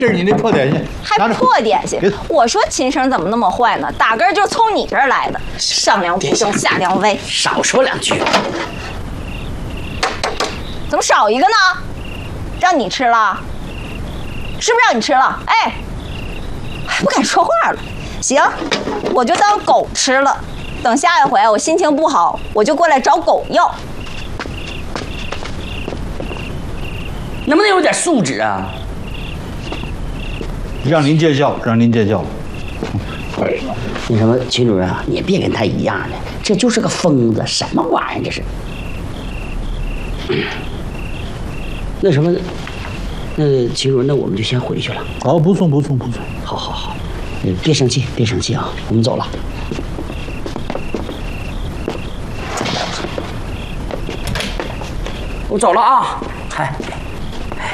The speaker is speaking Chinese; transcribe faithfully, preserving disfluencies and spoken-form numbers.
这是你的破点心， 还破点心。我说秦生怎么那么坏呢？打根就从你这儿来的，上梁不正下梁歪。 少说两句。 怎么少一个呢？让你吃了，是不是让你吃了？哎，还不敢说话了。行，我就当狗吃了。等下一回我心情不好，我就过来找狗要。 能不能有点素质啊？ 让您见笑，让您见笑。 那什么，秦主任啊，你别跟他一样的，这就是个疯子，什么玩意儿这是？那什么，那秦主任，那我们就先回去了。 好，不送不送不送。 好好好，你别生气，别生气啊，我们走了。我走了啊，嗨。